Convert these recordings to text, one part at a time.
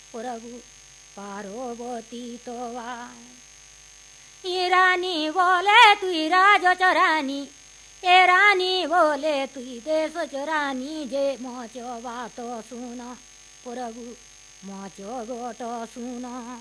प्रभु पार्वती तो ये रानी बोले तुई राज चरानी, ए रानी बोले तुई देश चरानी, जे मचो बात सुन प्रभु मचो गोट सुन।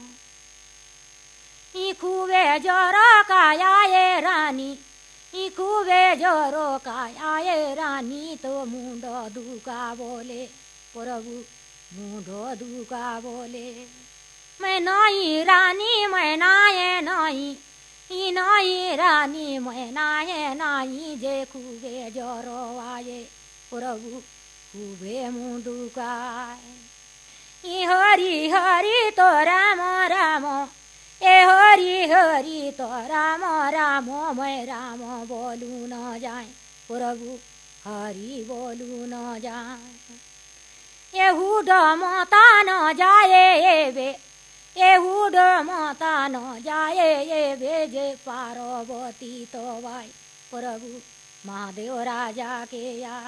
ई खूबे जोरो काया ये रानी, ई खूबे जोरो काया ये रानी, तो मुंडो दुका बोले प्रभु मुंडो दुका बोले। मैं नहीं रानी मैं नाये नहीं, ई नहीं रानी मैं नाये नहीं, जे खूबे जोरो आये प्रभु खूबे मुंडुकाय। ई हरि हरि तो राम राम, ए हरि हरि तो राम राम, मैं राम बोलू न जाए प्रभु हरि बोलू न जाए। एहुड माता न जाए बे, एहुड माता न जाए बे, जे पार्वती तो भाई प्रभु महादेव राजा के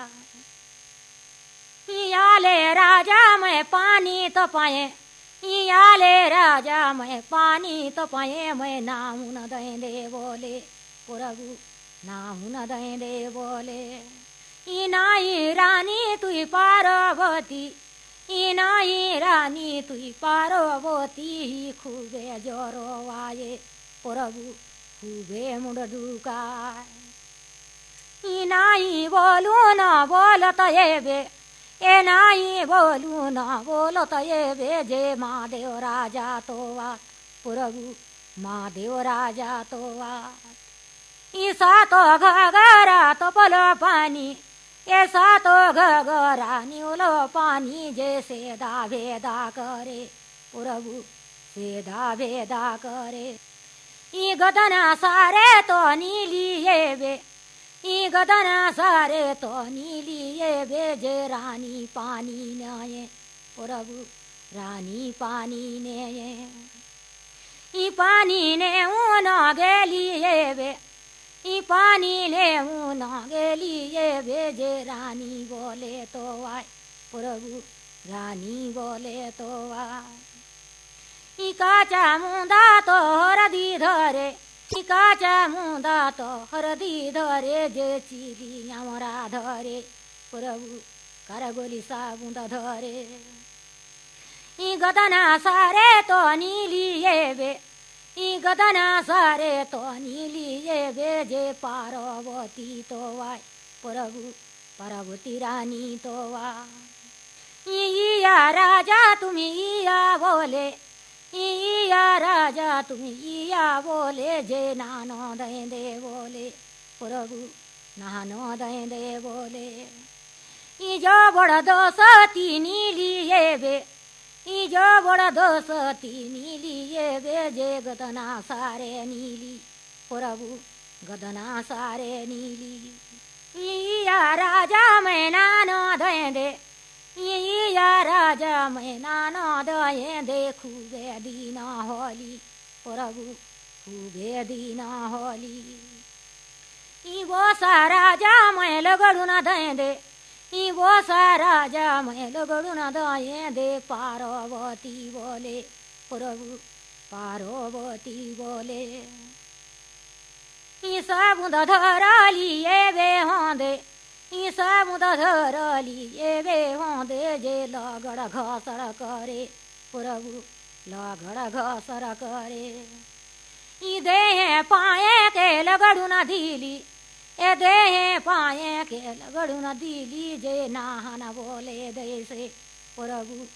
याले राजा मैं पानी तो पाए, याले राजा मैं पानी तो पाए, मैं नाहू न दे बोले प्रभु नाहू न दे बोले। ई नाई रानी तुई पार्वती, ई नाई रानी तुई पार्वती, खूबे जोरो आये प्रभु खूबे मुंड दुकाय। ई नाई बोलू न बोलत ये बे, ए नाई बोलू न बोलत ये बे, जे महादेव राजा तो प्रभु महादेव राजा तो ई सातो घगरा तो पलो पानी, ए सातो घगरा न्यूलो पानी, जे सेदा भेदा करे प्रभु सेदा भेदा करे। ई गदना सारे तो नीली ये बे, ई गदना सारे तो नीली ये बे, जे रानी पानी ने प्रभु रानी पानी ने। ई पानी ने ऊन गेली ये बे, ई पानी ने ऊन गेली ये बे, जे रानी बोले तो आय प्रभु रानी बोले तो आय। ई काचा मुंदा तो हरदी धरे, ई काचा मुंदा तो हरदी धरे, जे चिली हमरा धरे प्रभु करगोली साबुंद धरे। ई गदना सारे तो नीली ये बे, ई गदना सारे तो नीली ये बे, जे पार्वती तो आय प्रभु पार्वती रानी तो या राजा तुम्ही या बोले, या राजा तुम्ही या बोले, जे नानो दे बोले प्रभु नानो दे बोले। ई जो बड़ दोसती नीली ये बे, ई जो बड़ दोसती नीली ये बे, जे गदना सारे नीली प्रभु गदना सारे नीली। या राजा मैं नानो दे, या राजा मैं नानो दे, खूबे दीना होली प्रभु खूबे दीना होली। ई बोसा राजा मैं लगड़ू न दे, ई बोसा राजा मैं लगड़ू न दे, पार्वती बोले प्रभु पार्वती बोले। ई साबुद धरली ये बे होंदे, ई साबुद धरली ये बे होंदे, जे लगड़ घसर करे प्रभु लगड़ घसर करे। ई देह पाए के लगड़ू न धीली, ए देह पाए के लगड़ू न धीली, जे नाहन बोले दे से प्रभु